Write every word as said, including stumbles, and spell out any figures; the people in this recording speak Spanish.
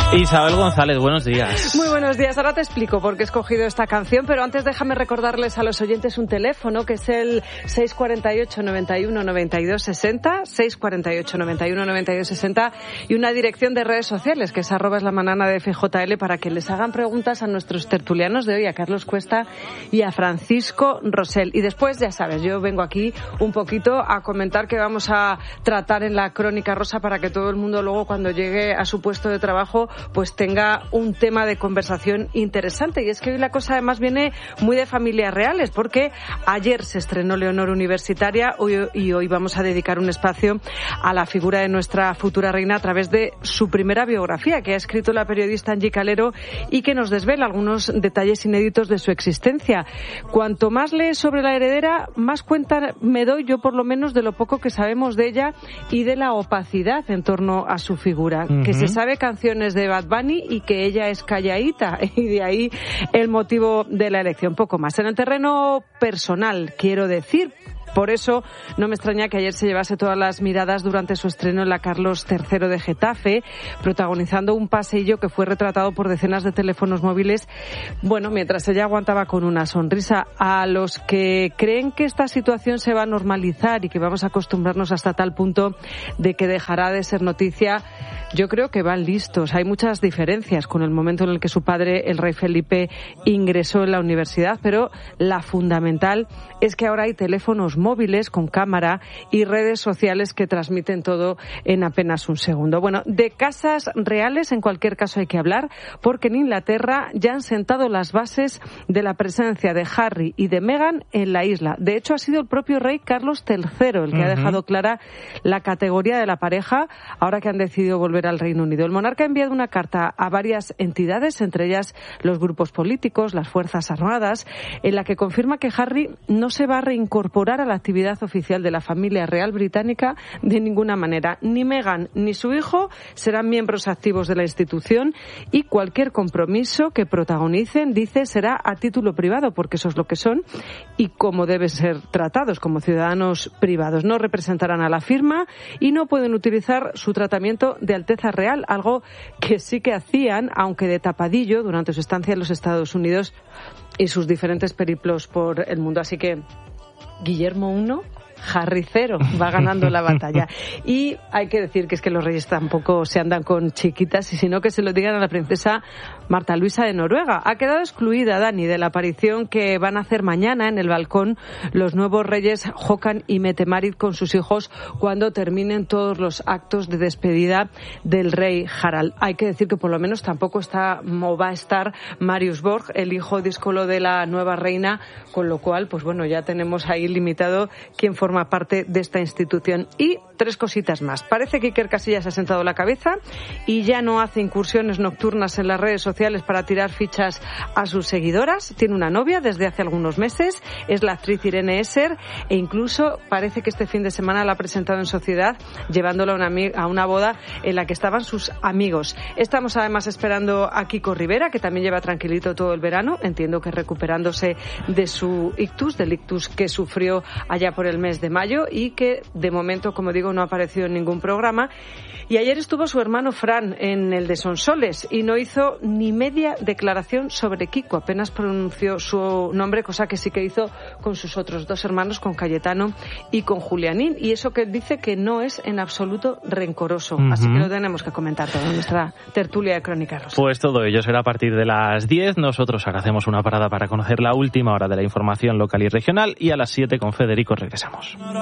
Isabel González, buenos días. Muy buenos días. Ahora te explico por qué he escogido esta canción, pero antes déjame recordarles a los oyentes un teléfono que es el seis cuatro ocho, noventa y uno, noventa y dos sesenta, seis cuatro ocho, noventa y uno, noventa y dos sesenta y una dirección de redes sociales que es arroba es la manana de F J L para que les hagan preguntas a nuestros tertulianos de hoy, a Carlos Cuesta y a Francisco Rosell. Y después, ya sabes, yo vengo aquí un poquito a comentar que vamos a tratar en la Crónica Rosa para que todo el mundo luego cuando llegue a su puesto de trabajo pues tenga un tema de conversación interesante. Y es que hoy la cosa además viene muy de familias reales, porque ayer se estrenó Leonor Universitaria hoy, y hoy vamos a dedicar un espacio a la figura de nuestra futura reina a través de su primera biografía que ha escrito la periodista Angie Calero y que nos desvela algunos detalles inéditos de su existencia. Cuanto más lees sobre la heredera, más cuenta me doy yo por lo menos de lo poco que sabemos de ella y de la opacidad en torno a su figura. Uh-huh. Que se sabe canciones de Bad Bunny y que ella es calladita, y de ahí el motivo de la elección. Poco más. En el terreno personal, quiero decir. Por eso no me extraña que ayer se llevase todas las miradas durante su estreno en la Carlos tercero de Getafe, protagonizando un paseillo que fue retratado por decenas de teléfonos móviles, bueno, mientras ella aguantaba con una sonrisa. A los que creen que esta situación se va a normalizar y que vamos a acostumbrarnos hasta tal punto de que dejará de ser noticia, yo creo que van listos. Hay muchas diferencias con el momento en el que su padre, el rey Felipe, ingresó en la universidad, pero la fundamental es que ahora hay teléfonos móviles con cámara y redes sociales que transmiten todo en apenas un segundo. Bueno, de casas reales en cualquier caso hay que hablar, porque en Inglaterra ya han sentado las bases de la presencia de Harry y de Meghan en la isla. De hecho, ha sido el propio rey Carlos tercero el que uh-huh. ha dejado clara la categoría de la pareja ahora que han decidido volver al Reino Unido. El monarca ha enviado una carta a varias entidades, entre ellas los grupos políticos, las Fuerzas Armadas, en la que confirma que Harry no se va a reincorporar a la actividad oficial de la familia real británica de ninguna manera. Ni Meghan ni su hijo serán miembros activos de la institución y cualquier compromiso que protagonicen, dice, será a título privado, porque eso es lo que son y como deben ser tratados como ciudadanos privados. No representarán a la firma y no pueden utilizar su tratamiento de Alteza Real, algo que sí que hacían, aunque de tapadillo, durante su estancia en los Estados Unidos y sus diferentes periplos por el mundo. Así que Guillermo primero, Harry cero, va ganando la batalla. Y hay que decir que es que los reyes tampoco se andan con chiquitas, y sino que se lo digan a la princesa Marta Luisa de Noruega. Ha quedado excluida, Dani, de la aparición que van a hacer mañana en el balcón los nuevos reyes Håkan y Mette-Marit con sus hijos cuando terminen todos los actos de despedida del rey Harald. Hay que decir que por lo menos tampoco está o va a estar Marius Borg, el hijo díscolo de la nueva reina, con lo cual, pues bueno, ya tenemos ahí limitado quién forma parte de esta institución. Y tres cositas más. Parece que Iker Casillas ha sentado la cabeza y ya no hace incursiones nocturnas en las redes sociales para tirar fichas a sus seguidoras. Tiene una novia desde hace algunos meses, es la actriz Irene Esser, e incluso parece que este fin de semana la ha presentado en sociedad, llevándola a una, a una boda en la que estaban sus amigos. Estamos además esperando a Kiko Rivera, que también lleva tranquilito todo el verano, entiendo que recuperándose de su ictus, del ictus que sufrió allá por el mes de mayo y que de momento, como digo, no ha aparecido en ningún programa. Y ayer estuvo su hermano Fran en el de Sonsoles y no hizo ni media declaración sobre Kiko, apenas pronunció su nombre, cosa que sí que hizo con sus otros dos hermanos, con Cayetano y con Julianín, y eso que dice que no es en absoluto rencoroso. Uh-huh. Así que lo tenemos que comentar todo en nuestra tertulia de Crónica Rosa. Pues todo ello será a partir de las diez. Nosotros ahora hacemos una parada para conocer la última hora de la información local y regional y a las siete con Federico regresamos.